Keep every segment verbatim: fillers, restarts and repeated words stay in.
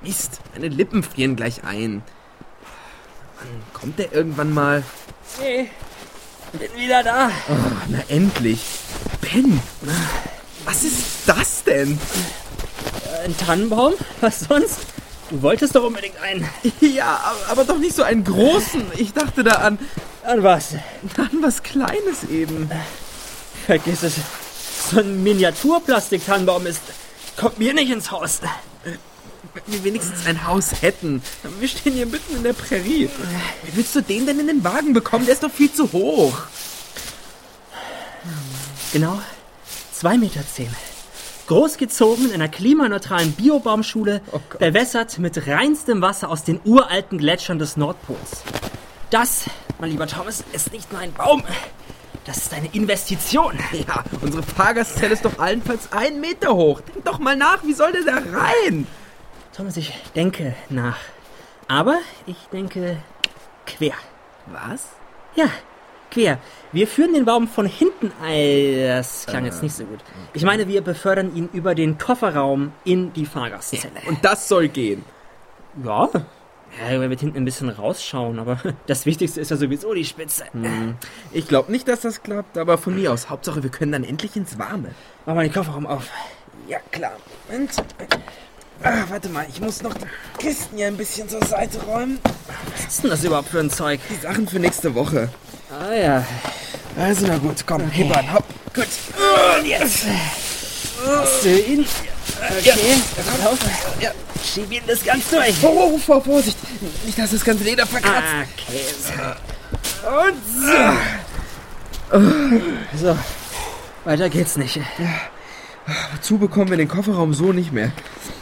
Mist, meine Lippen frieren gleich ein. Mann, kommt der irgendwann mal? Hey, bin wieder da. Oh, na endlich. Ben, was ist das denn? Ein Tannenbaum? Was sonst? Du wolltest doch unbedingt einen. Ja, aber, aber doch nicht so einen großen. Ich dachte da an... An was? An was Kleines eben. Vergiss es. So ein Miniaturplastik-Tannenbaum ist... Kommt mir nicht ins Haus. Wenn wir wenigstens ein Haus hätten. Wir stehen hier mitten in der Prärie. Wie willst du den denn in den Wagen bekommen? Der ist doch viel zu hoch. Genau. Zwei Meter zehn. Großgezogen in einer klimaneutralen Biobaumschule, Oh Gott. bewässert mit reinstem Wasser aus den uralten Gletschern des Nordpols. Das, mein lieber Thomas, ist nicht nur ein Baum. Das ist eine Investition. Ja, unsere Fahrgastzelle ist doch allenfalls einen Meter hoch. Denk doch mal nach, wie soll der da rein? Thomas, ich denke nach. Aber ich denke quer. Was? Ja, quer. Wir führen den Baum von hinten ein. Das klang äh, jetzt nicht so gut. Okay. Ich meine, wir befördern ihn über den Kofferraum in die Fahrgastzelle. Ja, und das soll gehen? Ja. Ja, wir mit hinten ein bisschen rausschauen, aber das Wichtigste ist ja sowieso die Spitze. Hm. Ich glaube nicht, dass das klappt, aber von mir aus. Hauptsache, wir können dann endlich ins Warme. Mach mal den Kofferraum auf. Ja, klar. Moment. Ah, warte mal, ich muss noch die Kisten hier ein bisschen zur Seite räumen. Was ist denn das überhaupt für ein Zeug? Die Sachen für nächste Woche. Ah ja. Also na gut, komm, okay. heb an, hopp. Gut. Und jetzt. Hast du ihn? Okay, ja. Pass auf. Ja. Schieb ihn das ganz durch. Oh, oh, oh, Vorsicht. Nicht, dass das ganze Leder verkratzt. Okay. Und so. So, weiter geht's nicht. Ja. Wozu bekommen wir den Kofferraum so nicht mehr?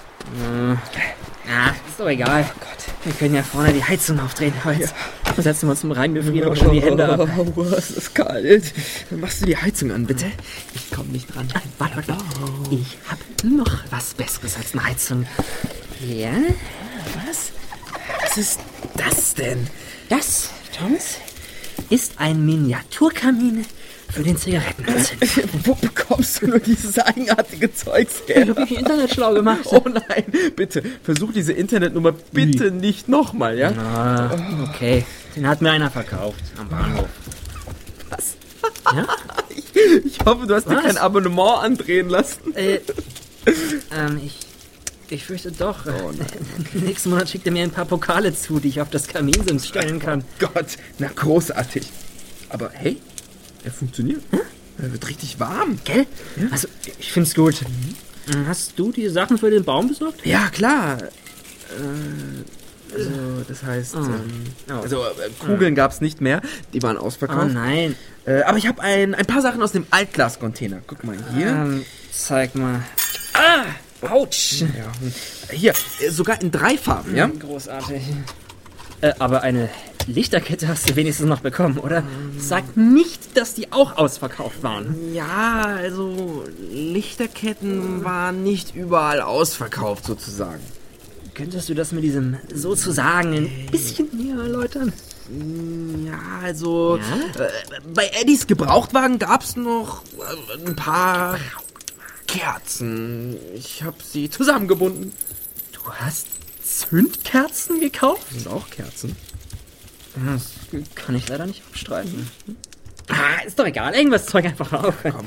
Ah, ist doch egal. Oh Gott. Wir können ja vorne die Heizung aufdrehen. Aber jetzt ja. setzen wir uns zum Rein, wir frieren auch schon die Hände ab. Oh, oh, es ist kalt. Dann machst du die Heizung an, bitte. Ich komm nicht dran. Ah, warte, warte. Ich hab noch was Besseres als eine Heizung. Ja? Was? Was ist das denn? Das, Thomas, ist ein Miniaturkamin für den Zigarettenanzünder. Wo bekommst du nur dieses eigenartige Zeugs her? Ich hab mich im Internet schlau gemacht. Oh nein, bitte, versuch diese Internetnummer bitte Wie? nicht nochmal, ja? Ah, okay, den hat mir einer verkauft am Bahnhof. Was? Ja? Ich, ich hoffe, du hast Was? dir kein Abonnement andrehen lassen. Äh, ähm, ich... Ich fürchte doch. Oh nein. Nächsten Monat schickt er mir ein paar Pokale zu, die ich auf das Kaminsims stellen kann. Oh Gott, na großartig. Aber hey, er funktioniert. Hm? Er wird richtig warm. Gell? Ja? Also, ich find's gut. Mhm. Hast du die Sachen für den Baum besorgt? Ja, klar. Äh, also, das heißt, oh. ähm, Oh. also äh, Kugeln gab's nicht mehr. Die waren ausverkauft. Oh nein. Äh, aber ich habe ein, ein paar Sachen aus dem Altglas-Container. Guck mal hier. Ähm, zeig mal. Ah! Autsch! Ja. Hier, sogar in drei Farben, ja? Großartig. Äh, aber eine Lichterkette hast du wenigstens noch bekommen, oder? Sag nicht, dass die auch ausverkauft waren. Ja, also Lichterketten waren nicht überall ausverkauft, sozusagen. Könntest du das mit diesem sozusagen ein bisschen näher erläutern? Ja, also ja? Äh, bei Eddies Gebrauchtwagen gab's noch äh, ein paar Kerzen. Ich habe sie zusammengebunden. Du hast Zündkerzen gekauft? Das sind auch Kerzen. Das kann ich leider nicht abstreiten. Hm. Ah, ist doch egal. Irgendwas Zeug einfach auf. Komm,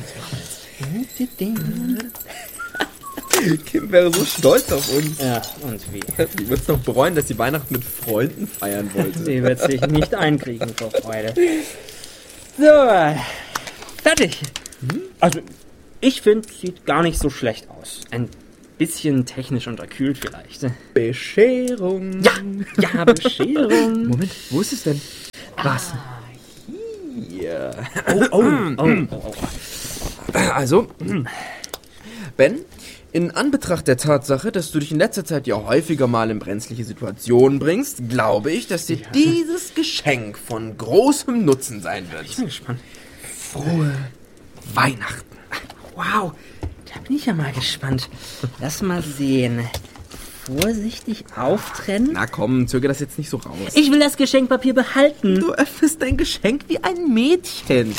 Kim wäre so stolz auf uns. Ja, und wie? Die wird es doch bereuen, dass sie Weihnachten mit Freunden feiern wollte. Sie wird sich nicht einkriegen vor Freude. So, fertig. Hm? Also, ich finde, sieht gar nicht so schlecht aus. Ein bisschen technisch unterkühlt vielleicht. Bescherung. Ja, ja, Bescherung. Moment, wo ist es denn? Was? Ah, hier. Oh, oh, oh, oh, oh. Also, Ben, in Anbetracht der Tatsache, dass du dich in letzter Zeit ja häufiger mal in brenzliche Situationen bringst, glaube ich, dass dir ja. dieses Geschenk von großem Nutzen sein wird. Ich bin gespannt. Frohe Weihnachten. Wow, da bin ich ja mal gespannt. Lass mal sehen. Vorsichtig auftrennen. Na komm, zöger das jetzt nicht so raus. Ich will das Geschenkpapier behalten. Du öffnest dein Geschenk wie ein Mädchen.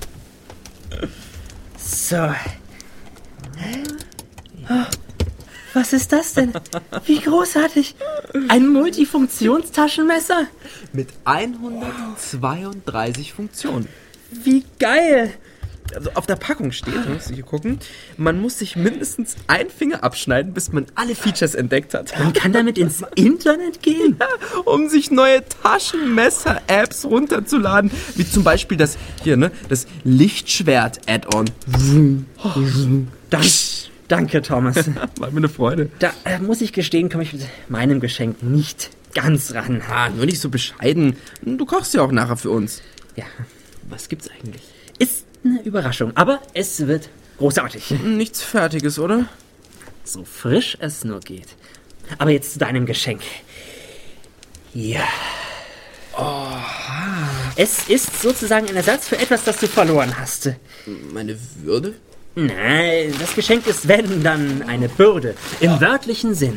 So. Was ist das denn? Wie großartig. Ein Multifunktionstaschenmesser? Mit hundertzweiunddreißig Funktionen. Wie geil. Also auf der Packung steht, musst du hier gucken, man muss sich mindestens einen Finger abschneiden, bis man alle Features entdeckt hat. Man kann damit ins Internet gehen? Ja, um sich neue Taschenmesser-Apps runterzuladen. Wie zum Beispiel das hier, ne? Das Lichtschwert-Add-on. Dank, danke, Thomas. War mir eine Freude. Da äh, muss ich gestehen, komme ich mit meinem Geschenk nicht ganz ran. Ah, nur nicht so bescheiden. Du kochst ja auch nachher für uns. Ja, Was gibt's eigentlich? ist eine Überraschung, aber es wird großartig. Nichts Fertiges, oder? So frisch es nur geht. Aber jetzt zu deinem Geschenk. Ja. Oh. Es ist sozusagen ein Ersatz für etwas, das du verloren hast. Meine Würde? Nein, das Geschenk ist, wenn, dann eine Bürde. Im wörtlichen Sinn.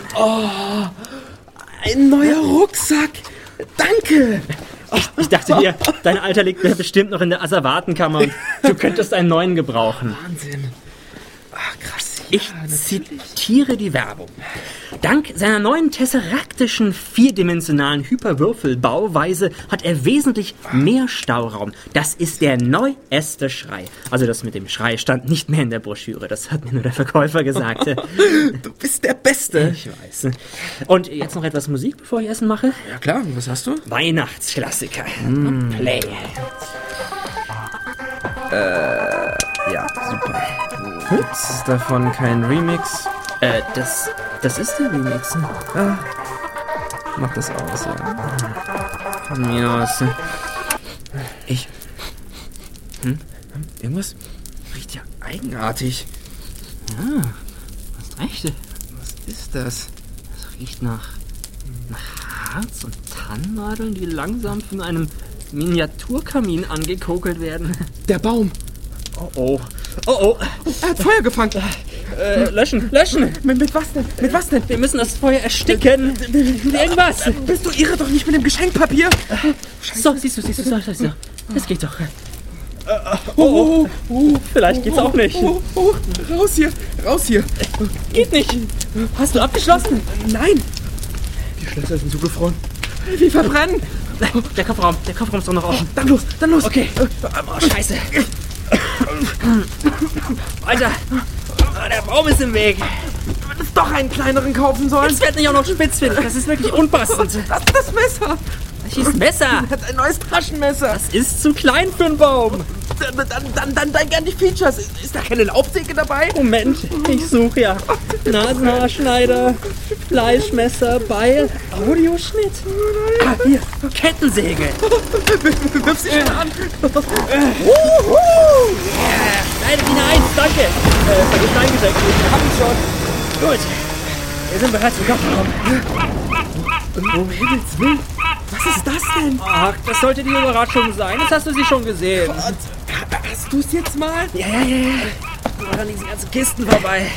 Ein neuer Rucksack. Danke. Ich dachte mir, dein Alter liegt bestimmt noch in der Asservatenkammer und du könntest einen neuen gebrauchen. Wahnsinn. Ach, krass. Ich zitiere die Werbung. Dank seiner neuen tesseraktischen vierdimensionalen Hyperwürfelbauweise hat er wesentlich mehr Stauraum. Das ist der neueste Schrei. Also das mit dem Schrei stand nicht mehr in der Broschüre. Das hat mir nur der Verkäufer gesagt. Du bist der Beste. Ich weiß. Und jetzt noch etwas Musik, bevor ich Essen mache? Ja klar, was hast du? Weihnachtsklassiker. Mm. Play. Ja, super. Gibt's davon kein Remix? Äh, das, das ist der Remix. Ah, mach das aus, ja. Von mir aus. Ich. Hm? Irgendwas riecht ja eigenartig. Ja, hast recht. Was ist das? Das riecht nach, nach Harz und Tannennadeln, die langsam von einem Miniaturkamin angekokelt werden. Der Baum. Oh oh. Oh oh. Er hat Feuer gefangen. Äh, löschen, löschen. Mit, mit was denn? Mit was denn? Wir müssen das Feuer ersticken. Irgendwas. Bist du irre doch nicht mit dem Geschenkpapier? So, siehst du, siehst du, so, so, so. Das geht doch. Oh, oh, oh, Vielleicht geht's auch nicht. oh, oh, raus hier, raus hier. Geht nicht. Hast du abgeschlossen? Nein. Die Schlösser sind zugefroren. Wir verbrennen. Der Kofferraum, der Kofferraum ist doch noch offen. Dann los, dann los. Okay. Oh, scheiße. Alter, der Baum ist im Weg. Du hättest doch einen kleineren kaufen sollen. Jetzt wird nicht auch noch spitzfindig. Das ist wirklich unpassend. Das ist das Messer. Welches Messer? Er hat ein neues Taschenmesser. Das ist zu klein für einen Baum. Dann, dann, dann, dann, dann gern die Features. Ist da keine Laubsäge dabei? Moment, ich suche ja. Nasenhaarschneider, Fleischmesser, Beil, Audioschnitt. Ah, hier, Kettensäge. Wirf sie ihn an. Wuhu! Yeah, schneide ihn ein, danke. Äh, für die Steingeschenke. Hab ich schon. Gut, wir sind bereit zum Kofferraum. Um Himmels Willen. Was ist das denn? Ach, das sollte die Überraschung sein. Jetzt hast du sie schon gesehen. Hast du es jetzt mal? Ja, ja, ja, ja. Ich mach an diese ganzen Kisten vorbei.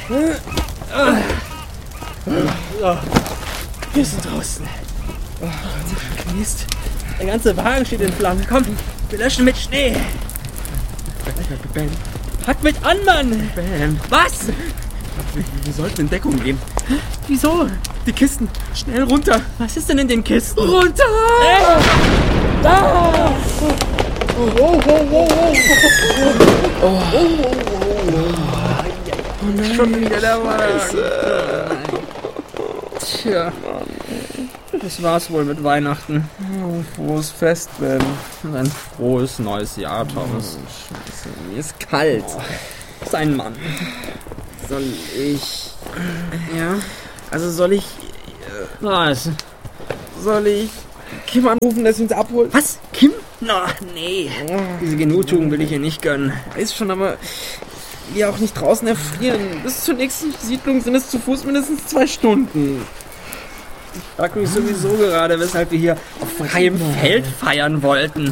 So. Wir sind draußen. Oh, Mist. Der ganze Wagen steht in Flammen. Komm, wir löschen mit Schnee. Bam. Pack mit an, Mann. Bam. Was? Wir, wir sollten in Deckung gehen. Wieso? Die Kisten. Schnell runter. Was ist denn in den Kisten? Runter! Äh. Da! Oh, oh, oh, oh, oh. Oh, oh, oh, oh. nein. Schon wieder der Wagen. Tja. Das war's wohl mit Weihnachten. Oh, frohes Fest, Ben. Und ein frohes neues Jahr, Thomas. Oh, Scheiße, mir ist kalt. Oh, sein Mann. Soll ich... Ja? Also soll ich... Was? Soll ich Kim anrufen, dass sie uns abholt? Was? Kim? Na, nee. Diese Genugtuung will ich ihr nicht gönnen. Weiß schon, aber wir auch nicht draußen erfrieren. Bis zur nächsten Siedlung sind es zu Fuß mindestens zwei Stunden. Ich frag mich sowieso gerade, weshalb wir hier auf freiem Feld feiern wollten.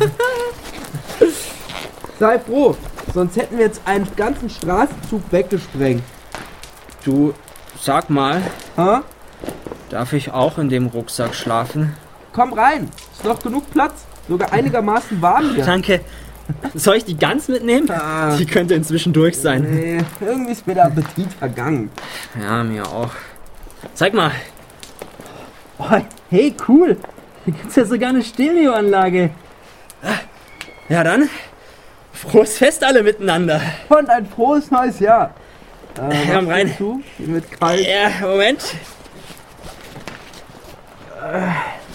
Sei froh, sonst hätten wir jetzt einen ganzen Straßenzug weggesprengt. Du, sag mal, Ha? darf ich auch in dem Rucksack schlafen? Komm rein, ist noch genug Platz. Sogar einigermaßen warm hier. Danke. Soll ich die ganz mitnehmen? Ah. Die könnte inzwischen durch sein. Nee, irgendwie ist mir der Appetit vergangen. Ja, mir auch. Zeig mal. Oh, hey, cool. Hier gibt's ja sogar eine Stereoanlage. Ja dann, frohes Fest alle miteinander. Und ein frohes neues Jahr. Äh, Komm rein. Du? Mit kalt. Ja, Moment. Äh.